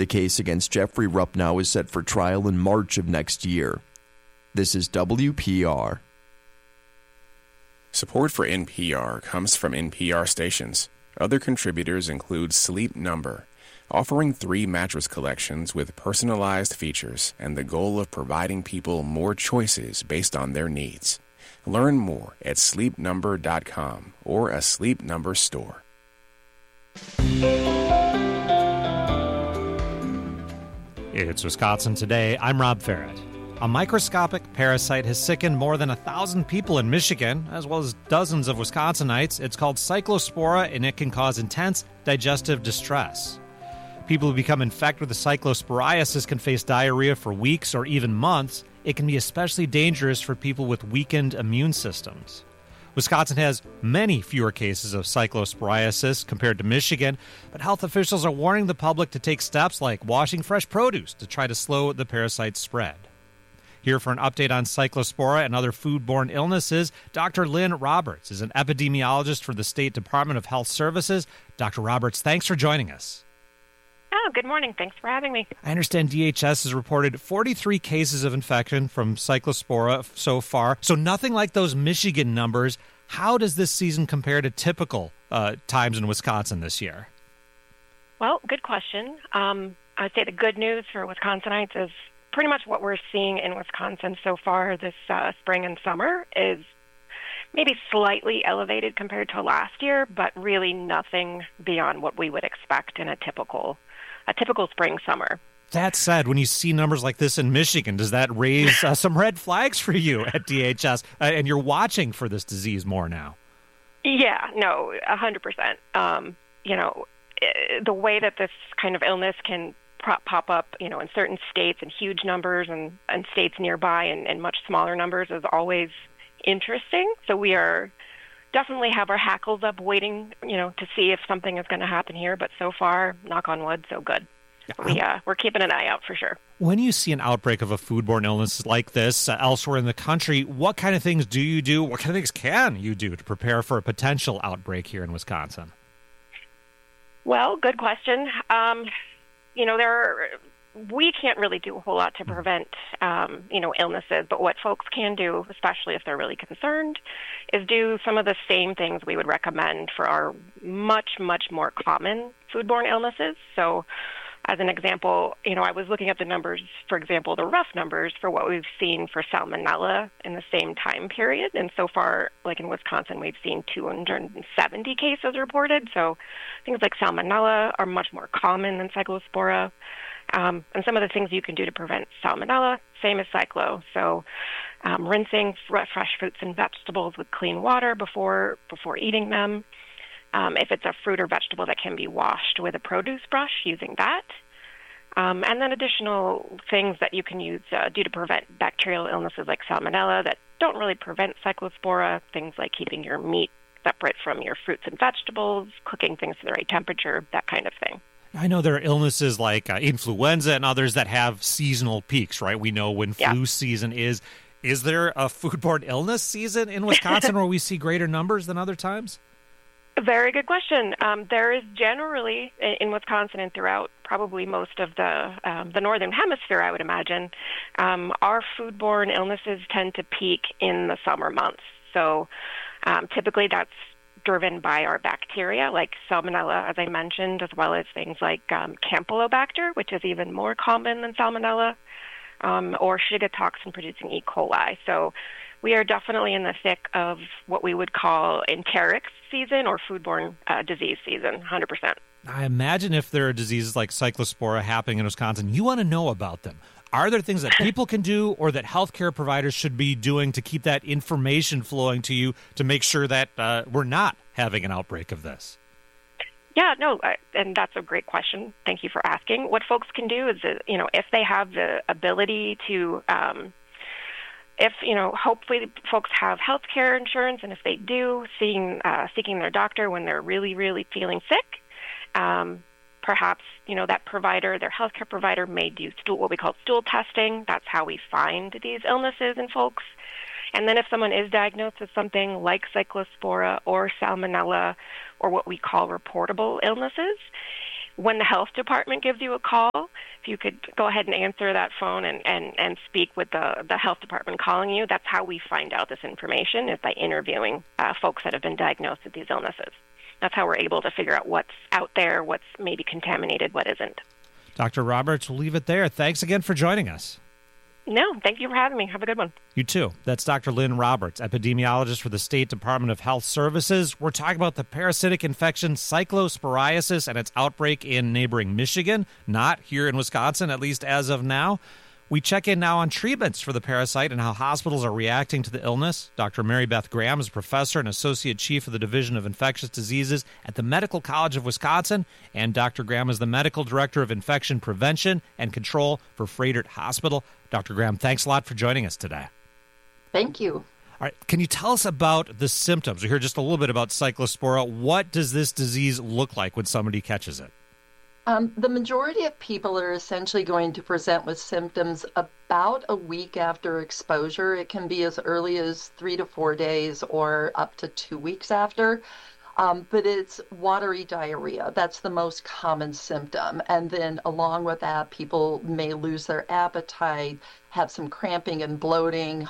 The case against Jeffrey Rupnow is set for trial in March of next year. This is WPR. Support for NPR comes from NPR stations. Other contributors include Sleep Number, offering 3 mattress collections with personalized features and the goal of providing people more choices based on their needs. Learn more at sleepnumber.com or a Sleep Number store. It's Wisconsin Today. I'm Rob Farrett. A microscopic parasite has sickened more than 1,000 people in Michigan, as well as dozens of Wisconsinites. It's called Cyclospora, and it can cause intense digestive distress. People who become infected with the cyclosporiasis can face diarrhea for weeks or even months. It can be especially dangerous for people with weakened immune systems. Wisconsin has many fewer cases of cyclosporiasis compared to Michigan, but health officials are warning the public to take steps like washing fresh produce to try to slow the parasite's spread. Here for an update on cyclospora and other foodborne illnesses, Dr. Lynn Roberts is an epidemiologist for the State Department of Health Services. Dr. Roberts, thanks for joining us. Oh, good morning. Thanks for having me. I understand DHS has reported 43 cases of infection from cyclospora so far, so nothing like those Michigan numbers. How does this season compare to typical times in Wisconsin this year? Well, good question. I'd say the good news for Wisconsinites is pretty much what we're seeing in Wisconsin so far this spring and summer is maybe slightly elevated compared to last year, but really nothing beyond what we would expect in a typical spring summer. That said, when you see numbers like this in Michigan, does that raise some red flags for you at DHS? And you're watching for this disease more now. Yeah, no, 100%. The way that this kind of illness can pop up, in certain states in huge numbers and states nearby in much smaller numbers is always interesting. So we are definitely have our hackles up waiting, to see if something is going to happen here. But so far, knock on wood, so good. We're keeping an eye out for sure. When you see an outbreak of a foodborne illness like this elsewhere in the country, what kind of things do you do? What kind of things can you do to prepare for a potential outbreak here in Wisconsin? Well, good question. We can't really do a whole lot to prevent, illnesses. But what folks can do, especially if they're really concerned, is do some of the same things we would recommend for our much, much more common foodborne illnesses. So, as an example, I was looking at the numbers, for example, the rough numbers for what we've seen for salmonella in the same time period. And so far, like in Wisconsin, we've seen 270 cases reported. So things like salmonella are much more common than cyclospora. And some of the things you can do to prevent salmonella, same as cyclo. So rinsing fresh fruits and vegetables with clean water before eating them. If it's a fruit or vegetable that can be washed with a produce brush, using that. And then additional things that you can use do to prevent bacterial illnesses like salmonella that don't really prevent cyclospora, things like keeping your meat separate from your fruits and vegetables, cooking things to the right temperature, that kind of thing. I know there are illnesses like influenza and others that have seasonal peaks, right? We know when flu season is. Is there a foodborne illness season in Wisconsin where we see greater numbers than other times? Very good question. There is generally, in Wisconsin and throughout probably most of the northern hemisphere, I would imagine, our foodborne illnesses tend to peak in the summer months. So typically that's driven by our bacteria, like salmonella, as I mentioned, as well as things like Campylobacter, which is even more common than salmonella, or Shiga toxin-producing E. coli. So we are definitely in the thick of what we would call enteric season or foodborne disease season, 100%. I imagine if there are diseases like cyclospora happening in Wisconsin, you want to know about them. Are there things that people can do or that healthcare providers should be doing to keep that information flowing to you to make sure that we're not having an outbreak of this? Yeah, no, and that's a great question. Thank you for asking. What folks can do is, if they have the ability to, hopefully folks have health care insurance, and if they do, seeking their doctor when they're really, really feeling sick, perhaps, that provider, their healthcare provider may do what we call stool testing. That's how we find these illnesses in folks. And then if someone is diagnosed with something like cyclospora or salmonella or what we call reportable illnesses, when the health department gives you a call, if you could go ahead and answer that phone and speak with the health department calling you. That's how we find out this information, is by interviewing folks that have been diagnosed with these illnesses. That's how we're able to figure out what's out there, what's maybe contaminated, what isn't. Dr. Roberts, we'll leave it there. Thanks again for joining us. No, thank you for having me. Have a good one. You too. That's Dr. Lynn Roberts, epidemiologist for the State Department of Health Services. We're talking about the parasitic infection cyclosporiasis and its outbreak in neighboring Michigan, not here in Wisconsin, at least as of now. We check in now on treatments for the parasite and how hospitals are reacting to the illness. Dr. Mary Beth Graham is professor and associate chief of the Division of Infectious Diseases at the Medical College of Wisconsin, and Dr. Graham is the medical director of infection prevention and control for Froedtert Hospital. Dr. Graham, thanks a lot for joining us today. Thank you. All right, can you tell us about the symptoms? We heard just a little bit about Cyclospora. What does this disease look like when somebody catches it? The majority of people are essentially going to present with symptoms about a week after exposure. It can be as early as 3 to 4 days or up to 2 weeks after. But it's watery diarrhea. That's the most common symptom. And then along with that, people may lose their appetite, have some cramping and bloating.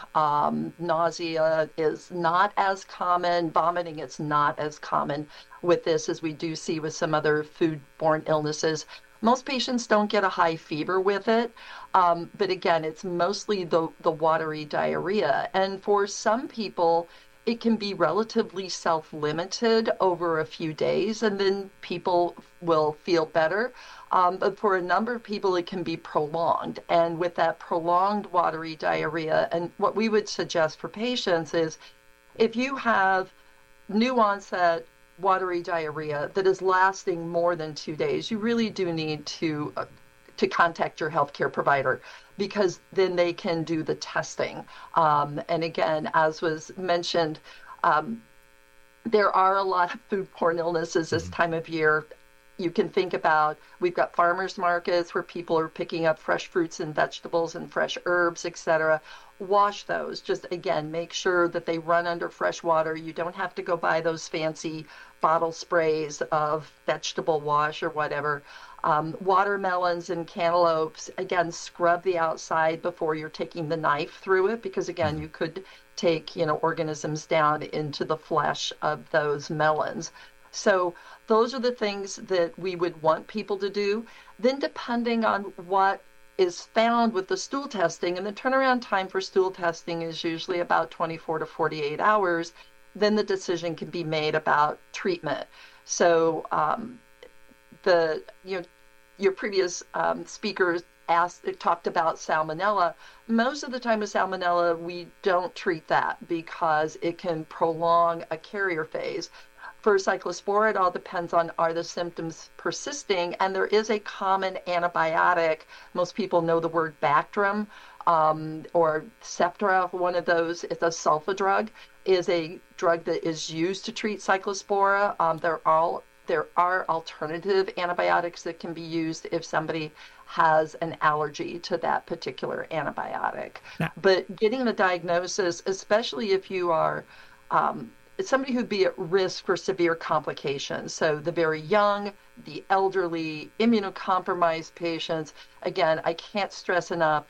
Nausea is not as common. Vomiting is not as common with this as we do see with some other foodborne illnesses. Most patients don't get a high fever with it, but again, it's mostly the watery diarrhea. And for some people, it can be relatively self-limited over a few days, and then people will feel better. But for a number of people, it can be prolonged. And with that prolonged watery diarrhea, and what we would suggest for patients is if you have new onset watery diarrhea that is lasting more than 2 days, you really do need to contact your healthcare provider, because then they can do the testing. And again, as was mentioned, there are a lot of foodborne illnesses this time of year. You can think about, we've got farmers markets where people are picking up fresh fruits and vegetables and fresh herbs, etc. Wash those. Just again, make sure that they run under fresh water. You don't have to go buy those fancy bottle sprays of vegetable wash or whatever. Watermelons and cantaloupes, again, scrub the outside before you're taking the knife through it, because again, you could take, organisms down into the flesh of those melons. So those are the things that we would want people to do. Then depending on what is found with the stool testing, and the turnaround time for stool testing is usually about 24 to 48 hours, then the decision can be made about treatment. So your previous speakers talked about salmonella. Most of the time with salmonella, we don't treat that because it can prolong a carrier phase. For Cyclospora, it all depends on, are the symptoms persisting? And there is a common antibiotic. Most people know the word Bactrim or Septra. One of those is a sulfa drug, is a drug that is used to treat Cyclospora. There are alternative antibiotics that can be used if somebody has an allergy to that particular antibiotic. Now, but getting the diagnosis, especially if you are somebody who'd be at risk for severe complications, so the very young, the elderly, immunocompromised patients, again, I can't stress enough,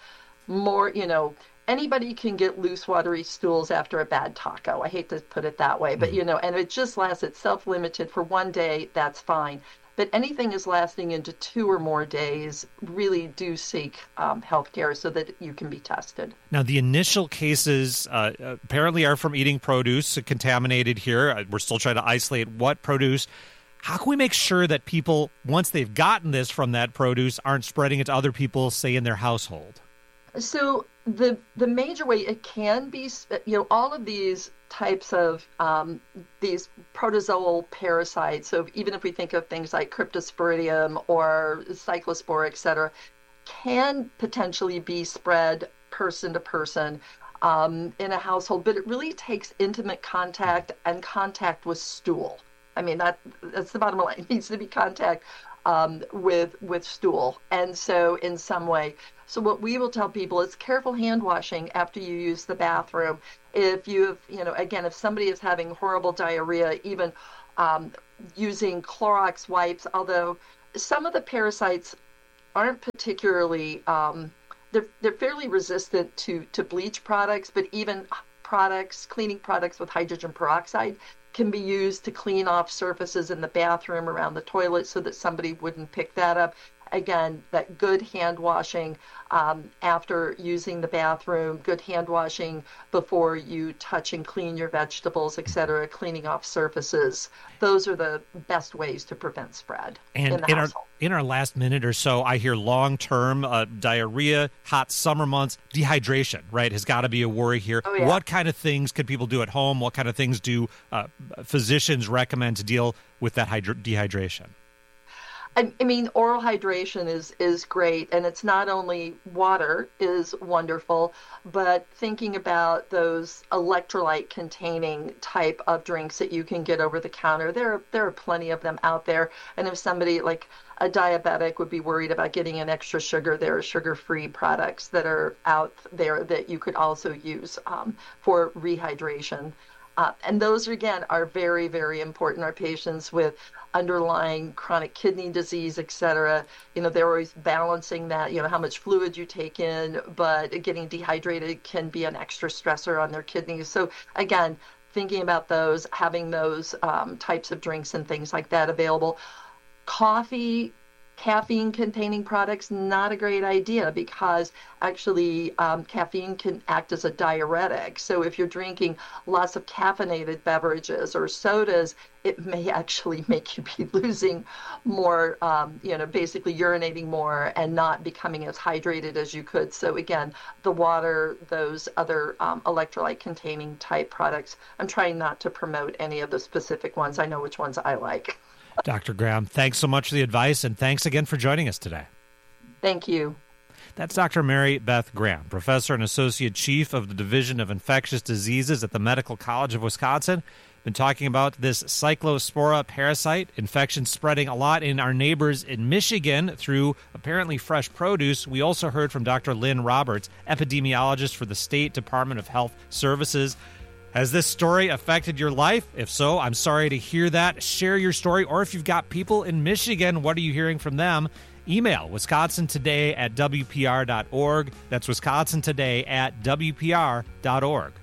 anybody can get loose, watery stools after a bad taco. I hate to put it that way, but, and it just lasts, it's self-limited for 1 day, that's fine. But anything is lasting into 2 or more days, really do seek health care so that you can be tested. Now, the initial cases apparently are from eating produce contaminated here. We're still trying to isolate what produce. How can we make sure that people, once they've gotten this from that produce, aren't spreading it to other people, say, in their household? So the major way it can be, all of these types of these protozoal parasites, so even if we think of things like Cryptosporidium or Cyclospora, et cetera, can potentially be spread person to person in a household, but it really takes intimate contact and contact with stool. I mean, that's the bottom line. It needs to be contact with stool, and so in some way. So what we will tell people is careful hand washing after you use the bathroom. If you have, again, if somebody is having horrible diarrhea, even using Clorox wipes, although some of the parasites aren't particularly, they're fairly resistant to bleach products, but even cleaning products with hydrogen peroxide can be used to clean off surfaces in the bathroom around the toilet so that somebody wouldn't pick that up. Again, that good hand washing after using the bathroom, good hand washing before you touch and clean your vegetables, etc., cleaning off surfaces. Those are the best ways to prevent spread in the household. In our last minute or so, I hear long-term diarrhea, hot summer months, dehydration, right, has got to be a worry here. Oh, yeah. What kind of things could people do at home? What kind of things do physicians recommend to deal with that dehydration? I mean, oral hydration is great, and it's not only water is wonderful, but thinking about those electrolyte-containing type of drinks that you can get over the counter. There are plenty of them out there, and if somebody like a diabetic would be worried about getting an extra sugar, there are sugar-free products that are out there that you could also use for rehydration. And those, again, are very, very important. Our patients with underlying chronic kidney disease, et cetera, they're always balancing that, how much fluid you take in, but getting dehydrated can be an extra stressor on their kidneys. So, again, thinking about those, having those types of drinks and things like that available. Coffee, caffeine-containing products, not a great idea because actually caffeine can act as a diuretic. So if you're drinking lots of caffeinated beverages or sodas, it may actually make you be losing more, basically urinating more and not becoming as hydrated as you could. So again, the water, those other electrolyte-containing type products, I'm trying not to promote any of the specific ones. I know which ones I like. Dr. Graham, thanks so much for the advice, and thanks again for joining us today. Thank you. That's Dr. Mary Beth Graham, Professor and Associate Chief of the Division of Infectious Diseases at the Medical College of Wisconsin. Been talking about this Cyclospora parasite infection spreading a lot in our neighbors in Michigan through apparently fresh produce. We also heard from Dr. Lynn Roberts, epidemiologist for the State Department of Health Services. Has this story affected your life? If so, I'm sorry to hear that. Share your story, or if you've got people in Michigan, what are you hearing from them? Email wisconsintoday@wpr.org. That's wisconsintoday@wpr.org.